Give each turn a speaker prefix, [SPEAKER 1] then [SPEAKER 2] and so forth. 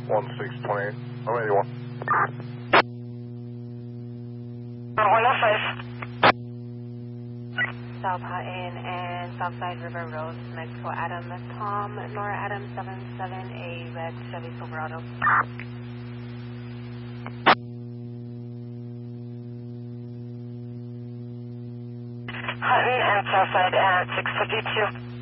[SPEAKER 1] 1628. I'm 81.
[SPEAKER 2] 105.
[SPEAKER 3] South Hutton and Southside River Road, Mexico Adam, Tom, Nora Adam 77A, red Chevy Silverado.
[SPEAKER 2] Hutton and Southside at 652.